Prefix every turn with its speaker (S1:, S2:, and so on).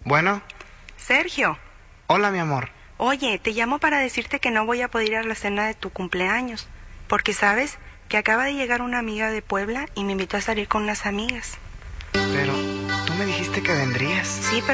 S1: Bueno,
S2: Sergio,
S1: hola mi amor.
S2: oye, te llamo para decirte que no voy a poder ir a la cena de tu cumpleaños, porque sabes que acaba de llegar una amiga de Puebla y me invitó a salir con unas amigas.
S1: Pero tú me dijiste que vendrías.
S2: Sí, pero